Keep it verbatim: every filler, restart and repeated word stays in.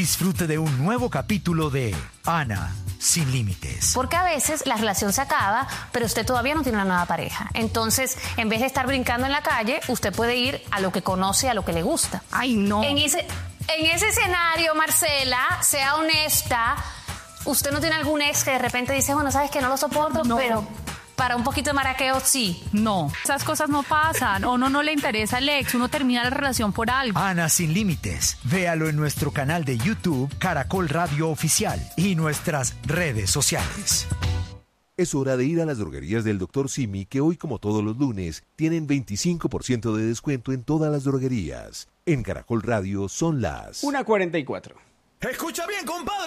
Disfrute de un nuevo capítulo de Ana sin límites. Porque a veces la relación se acaba, pero usted todavía no tiene una nueva pareja. Entonces, en vez de estar brincando en la calle, usted puede ir a lo que conoce, a lo que le gusta. Ay, no. En ese, en ese escenario, Marcela, sea honesta. ¿Usted no tiene algún ex que de repente dice, bueno, sabes que no lo soporto, no. pero para un poquito de maraqueo sí? No, esas cosas no pasan. O no, no le interesa el ex, uno termina la relación por algo. Ana sin límites. Véalo en nuestro canal de YouTube, Caracol Radio Oficial, y nuestras redes sociales. Es hora de ir a las droguerías del doctor Simi, que hoy, como todos los lunes, tienen veinticinco por ciento de descuento en todas las droguerías. En Caracol Radio son las una cuarenta y cuatro. Escucha bien, compadre.